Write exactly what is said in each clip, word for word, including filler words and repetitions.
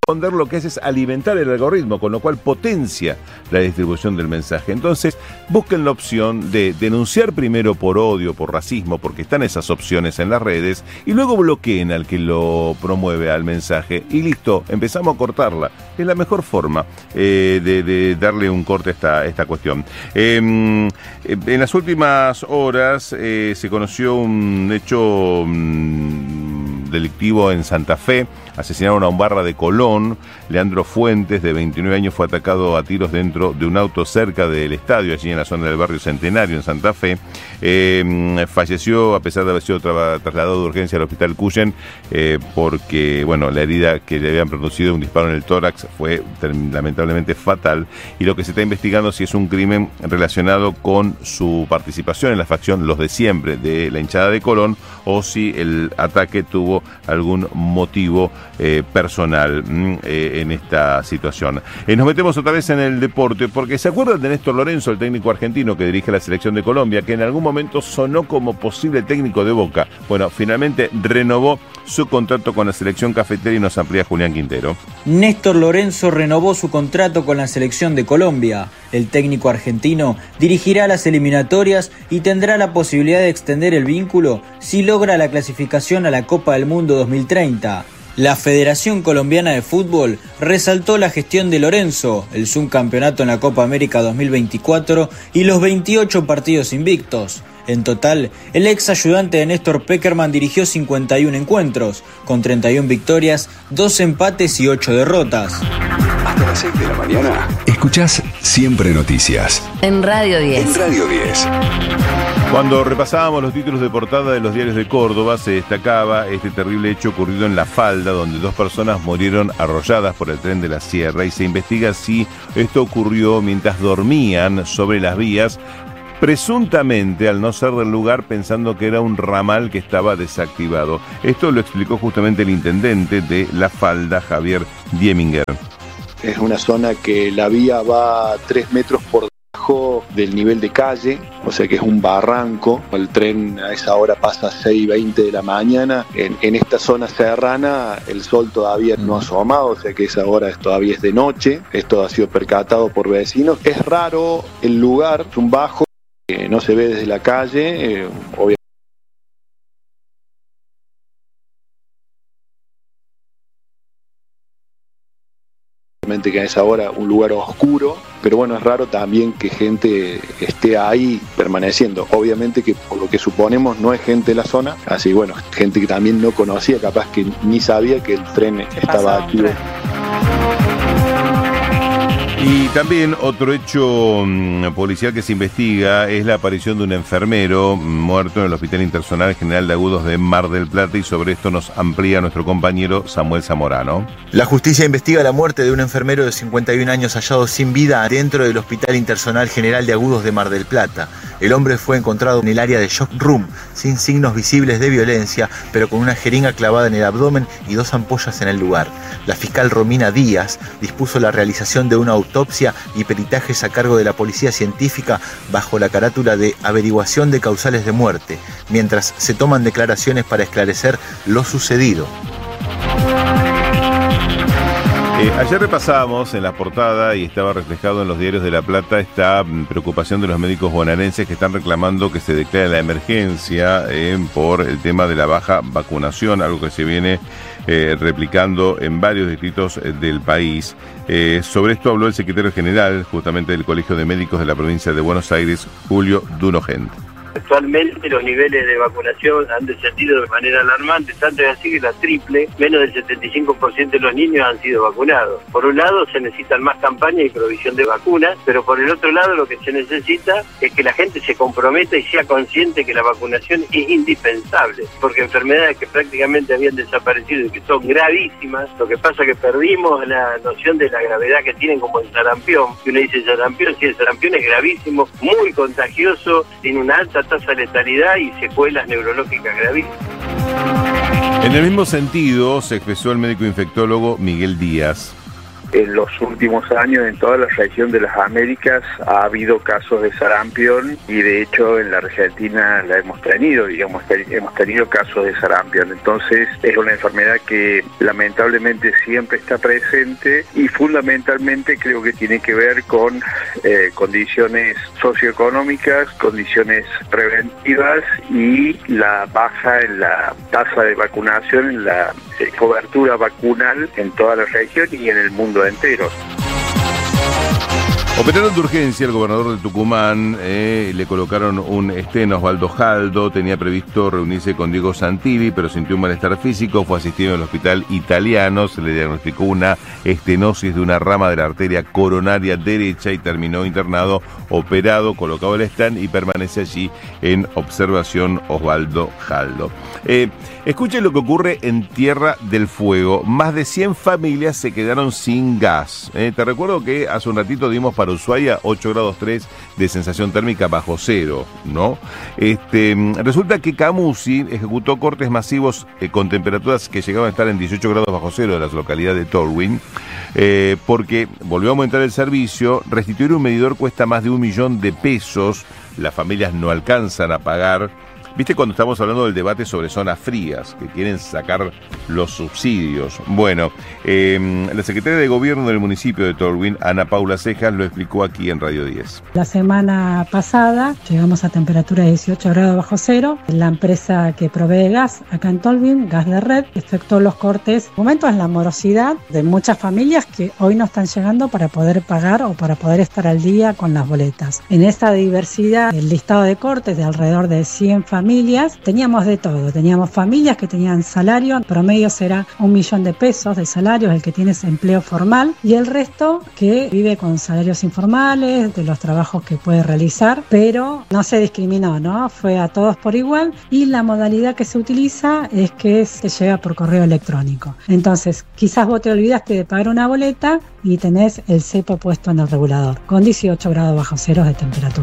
responder lo que hace es alimentar el algoritmo, con lo cual potencia la distribución del mensaje. Entonces, busquen la opción de denunciar primero por odio, por racismo, porque están esas opciones en las redes, y luego bloqueen al que lo promueve al mensaje, y listo, empezamos a cortarla. Es la mejor forma eh, de, de darle un corte a esta, esta cuestión. Eh, en las últimas horas eh, se conoció un hecho mmm, delictivo en Santa Fe. Asesinaron a un barra de Colón. Leandro Fuentes, de veintinueve años, fue atacado a tiros dentro de un auto cerca del estadio, allí en la zona del barrio Centenario, en Santa Fe. Eh, falleció a pesar de haber sido tra- trasladado de urgencia al hospital Cuyen, eh, porque, bueno, la herida que le habían producido, un disparo en el tórax, fue lamentablemente fatal. Y lo que se está investigando si es un crimen relacionado con su participación en la facción Los de Siempre de la hinchada de Colón, o si el ataque tuvo algún motivo eh, personal eh, en esta situación. Eh, nos metemos otra vez en el deporte, porque ¿se acuerdan de Néstor Lorenzo, el técnico argentino que dirige la selección de Colombia, que en algún momento sonó como posible técnico de Boca? Bueno, finalmente renovó su contrato con la selección cafetera y nos amplía Julián Quintero. Néstor Lorenzo renovó su contrato con la selección de Colombia. El técnico argentino dirigirá las eliminatorias y tendrá la posibilidad de extender el vínculo si logra la clasificación a la Copa del Mundo dos mil treinta. La Federación Colombiana de Fútbol resaltó la gestión de Lorenzo, el subcampeonato en la Copa América dos mil veinticuatro y los veintiocho partidos invictos. En total, el ex ayudante de Néstor Peckerman dirigió cincuenta y uno encuentros, con treinta y una victorias, dos empates y ocho derrotas. Hasta las seis de la mañana, escuchás Siempre Noticias. En Radio diez. En Radio diez. Cuando repasábamos los títulos de portada de los diarios de Córdoba, se destacaba este terrible hecho ocurrido en La Falda, donde dos personas murieron arrolladas por el tren de la Sierra, y se investiga si esto ocurrió mientras dormían sobre las vías, presuntamente al no ser del lugar, pensando que era un ramal que estaba desactivado. Esto lo explicó justamente el intendente de La Falda, Javier Dieminger. Es una zona que la vía va tres metros por debajo del nivel de calle, o sea que es un barranco. El tren a esa hora pasa a seis y veinte de la mañana. En, en esta zona serrana el sol todavía no ha asomado, o sea que esa hora es, todavía es de noche. Esto ha sido percatado por vecinos. Es raro el lugar, es un bajo que no se ve desde la calle, eh, obviamente. Que a esa hora un lugar oscuro, pero bueno, es raro también que gente esté ahí permaneciendo. Obviamente que por lo que suponemos no es gente de la zona, así bueno, gente que también no conocía, capaz que ni sabía que el tren estaba activo. Y también otro hecho mmm, policial que se investiga es la aparición de un enfermero muerto en el Hospital Internacional General de Agudos de Mar del Plata, y sobre esto nos amplía nuestro compañero Samuel Zamorano. La justicia investiga la muerte de un enfermero de cincuenta y un años hallado sin vida dentro del Hospital Internacional General de Agudos de Mar del Plata. El hombre fue encontrado en el área de shock room, sin signos visibles de violencia, pero con una jeringa clavada en el abdomen y dos ampollas en el lugar. La fiscal Romina Díaz dispuso la realización de una autopsia y peritajes a cargo de la policía científica bajo la carátula de averiguación de causales de muerte, mientras se toman declaraciones para esclarecer lo sucedido. Eh, ayer repasábamos en la portada, y estaba reflejado en los diarios de La Plata, esta preocupación de los médicos bonaerenses que están reclamando que se declare la emergencia eh, por el tema de la baja vacunación, algo que se viene eh, replicando en varios distritos eh, del país. Eh, sobre esto habló el secretario general justamente del Colegio de Médicos de la provincia de Buenos Aires, Julio Dunogent. Actualmente los niveles de vacunación han descendido de manera alarmante, tanto es así que la triple, menos del setenta y cinco por ciento de los niños han sido vacunados. Por un lado se necesitan más campañas y provisión de vacunas, pero por el otro lado lo que se necesita es que la gente se comprometa y sea consciente que la vacunación es indispensable, porque enfermedades que prácticamente habían desaparecido y que son gravísimas, lo que pasa es que perdimos la noción de la gravedad que tienen, como el sarampión, que uno dice sarampión, sí, el sarampión es gravísimo, muy contagioso, tiene una alta tasa de letalidad y secuelas neurológicas gravísimas. En el mismo sentido se expresó el médico infectólogo Miguel Díaz. En los últimos años, en toda la región de las Américas, ha habido casos de sarampión y de hecho en la Argentina la hemos tenido, digamos, hemos tenido casos de sarampión. Entonces es una enfermedad que lamentablemente siempre está presente y fundamentalmente creo que tiene que ver con eh, condiciones socioeconómicas, condiciones preventivas y la baja en la tasa de vacunación, en la eh, cobertura vacunal en toda la región y en el mundo entero. Operaron de urgencia el gobernador de Tucumán, eh, le colocaron un esteno a Osvaldo Jaldo, tenía previsto reunirse con Diego Santilli, pero sintió un malestar físico, fue asistido en el hospital italiano, se le diagnosticó una estenosis de una rama de la arteria coronaria derecha y terminó internado, operado, colocado el stand y permanece allí en observación Osvaldo Jaldo. Eh, escuchen lo que ocurre en Tierra del Fuego, más de cien familias se quedaron sin gas. Eh, te recuerdo que hace un ratito dimos para Ushuaia ocho grados tres de sensación térmica bajo cero, ¿no? Este, resulta que Camusi ejecutó cortes masivos eh, con temperaturas que llegaban a estar en dieciocho grados bajo cero de las localidades de Tolwyn, eh, porque volvió a aumentar el servicio. Restituir un medidor cuesta más de un millón de pesos, las familias no alcanzan a pagar. ¿Viste cuando estamos hablando del debate sobre zonas frías, que quieren sacar los subsidios? Bueno, eh, la secretaria de Gobierno del municipio de Tolwyn, Ana Paula Cejas, lo explicó aquí en Radio diez. La semana pasada llegamos a temperatura de dieciocho grados bajo cero. La empresa que provee gas acá en Tolwyn, Gas de Red, efectuó los cortes. Momento es la morosidad de muchas familias que hoy no están llegando para poder pagar o para poder estar al día con las boletas. En esta diversidad, el listado de cortes de alrededor de cien familias, familias, teníamos de todo, teníamos familias que tenían salario, en promedio será un millón de pesos de salario, el que tiene empleo formal, y el resto que vive con salarios informales, de los trabajos que puede realizar, pero no se discriminó, ¿no? Fue a todos por igual, y la modalidad que se utiliza es que se llega por correo electrónico. Entonces, quizás vos te olvidaste de pagar una boleta y tenés el cepo puesto en el regulador, con dieciocho grados bajo cero de temperatura.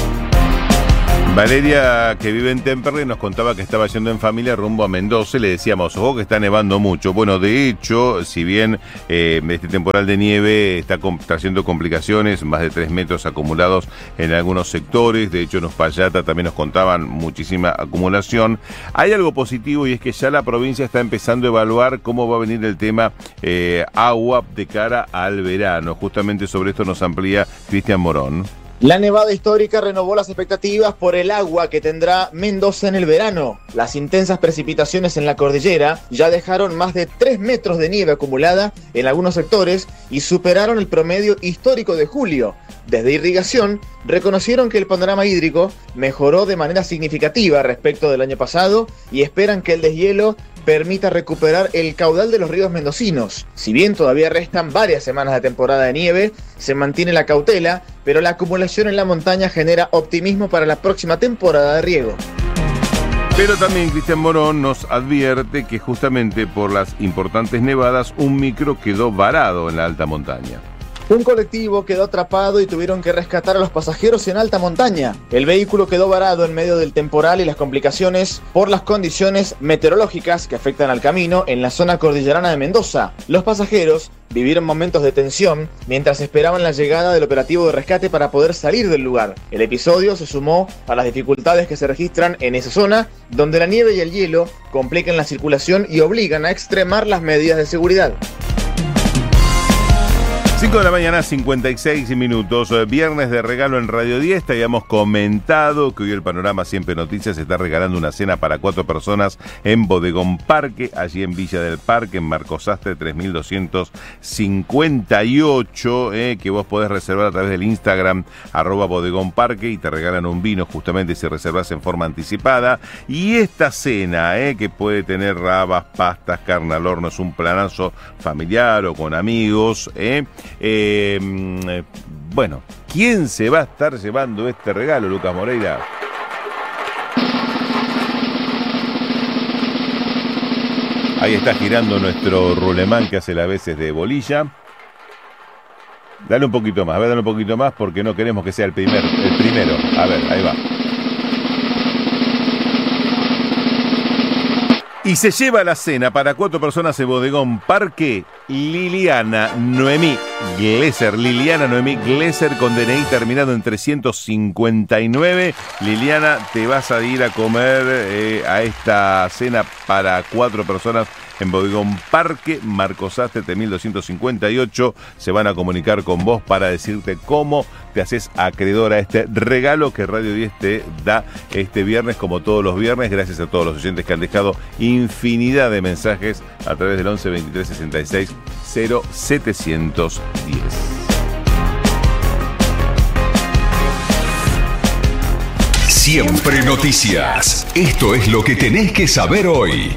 Valeria, que vive en Temperley, nos contaba que estaba yendo en familia rumbo a Mendoza. Le decíamos, ojo que está nevando mucho. Bueno, de hecho, si bien eh, este temporal de nieve está trayendo complicaciones, más de tres metros acumulados en algunos sectores, de hecho en Uspallata también nos contaban muchísima acumulación, hay algo positivo y es que ya la provincia está empezando a evaluar cómo va a venir el tema eh, agua de cara al verano. Justamente sobre esto nos amplía Cristian Morón. La nevada histórica renovó las expectativas por el agua que tendrá Mendoza en el verano. Las intensas precipitaciones en la cordillera ya dejaron más de tres metros de nieve acumulada en algunos sectores y superaron el promedio histórico de julio. Desde Irrigación reconocieron que el panorama hídrico mejoró de manera significativa respecto del año pasado y esperan que el deshielo permita recuperar el caudal de los ríos mendocinos. Si bien todavía restan varias semanas de temporada de nieve, se mantiene la cautela, pero la acumulación en la montaña genera optimismo para la próxima temporada de riego. Pero también Cristian Morón nos advierte que justamente por las importantes nevadas, un micro quedó varado en la alta montaña. Un colectivo quedó atrapado y tuvieron que rescatar a los pasajeros en alta montaña. El vehículo quedó varado en medio del temporal y las complicaciones por las condiciones meteorológicas que afectan al camino en la zona cordillerana de Mendoza. Los pasajeros vivieron momentos de tensión mientras esperaban la llegada del operativo de rescate para poder salir del lugar. El episodio se sumó a las dificultades que se registran en esa zona, donde la nieve y el hielo complican la circulación y obligan a extremar las medidas de seguridad. cinco de la mañana, cincuenta y seis minutos, viernes de regalo en Radio diez. Te habíamos comentado que hoy el Panorama Siempre Noticias está regalando una cena para cuatro personas en Bodegón Parque, allí en Villa del Parque, en Marcos Sastre tres mil doscientos cincuenta y ocho, eh, que vos podés reservar a través del Instagram, arroba Bodegón Parque, y te regalan un vino justamente si reservas en forma anticipada. Y esta cena, eh, que puede tener rabas, pastas, carne al horno, es un planazo familiar o con amigos, eh, Eh, bueno, ¿quién se va a estar llevando este regalo, Lucas Moreira? Ahí está girando nuestro rulemán que hace las veces de bolilla. Dale un poquito más, a ver, dale un poquito más porque no queremos que sea el, primer, el primero. A ver, ahí va. Y se lleva la cena para cuatro personas en Bodegón Parque Liliana Noemí Glesser. Liliana Noemí Glesser con D N I terminado en trescientos cincuenta y nueve. Liliana, te vas a ir a comer eh, a esta cena para cuatro personas en Bodegón Parque, Marcos Sastre, mil doscientos cincuenta y ocho. Se van a comunicar con vos para decirte cómo te haces acreedor a este regalo que Radio diez te da este viernes, como todos los viernes. Gracias a todos los oyentes que han dejado infinidad de mensajes a través del once veintitrés sesenta y seis cero setecientos diez. Siempre Noticias. Esto es lo que tenés que saber hoy.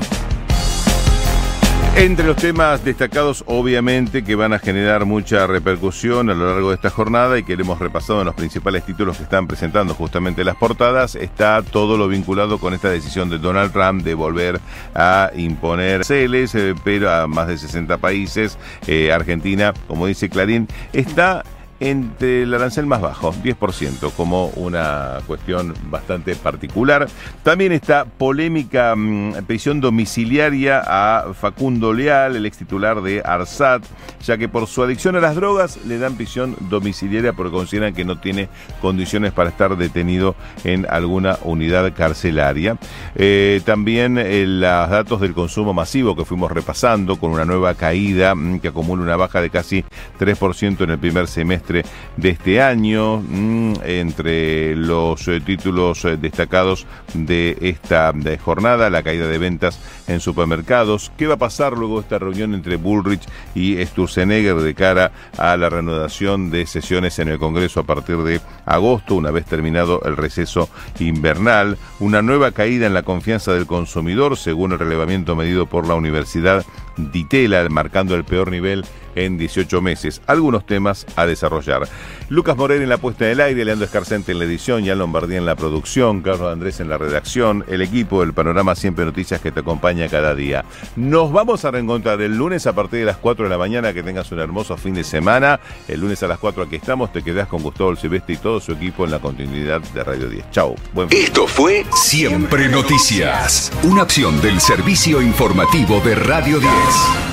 Entre los temas destacados, obviamente, que van a generar mucha repercusión a lo largo de esta jornada y que le hemos repasado en los principales títulos que están presentando justamente las portadas, está todo lo vinculado con esta decisión de Donald Trump de volver a imponer aranceles, eh, pero a más de sesenta países. Eh, Argentina, como dice Clarín, está entre el arancel más bajo, diez por ciento, como una cuestión bastante particular. También está polémica mmm, prisión domiciliaria a Facundo Leal, el ex titular de ARSAT, ya que por su adicción a las drogas le dan prisión domiciliaria porque consideran que no tiene condiciones para estar detenido en alguna unidad carcelaria. Eh, también eh, los datos del consumo masivo que fuimos repasando, con una nueva caída mmm, que acumula una baja de casi tres por ciento en el primer semestre de este año. Mmm, entre los eh, títulos eh, destacados de esta de jornada, la caída de ventas en supermercados. ¿Qué va a pasar luego de esta reunión entre Bullrich y Sturzenegger de cara a la reanudación de sesiones en el Congreso a partir de agosto, una vez terminado el receso invernal? Una nueva caída en la confianza del consumidor, según el relevamiento medido por la Universidad Di Tella, marcando el peor nivel en dieciocho meses. Algunos temas a desarrollar. Lucas Morel en la puesta del aire, Leandro Escarcente en la edición, Jan Lombardía en la producción, Carlos Andrés en la redacción, el equipo del Panorama Siempre Noticias que te acompaña cada día. Nos vamos a reencontrar el lunes a partir de las cuatro de la mañana. Que tengas un hermoso fin de semana. El lunes a las cuatro aquí estamos. Te quedás con Gustavo Silvestre y todo su equipo en la continuidad de Radio diez. Chau. Buen fin. Esto fue Siempre Noticias, una opción del servicio informativo de Radio diez.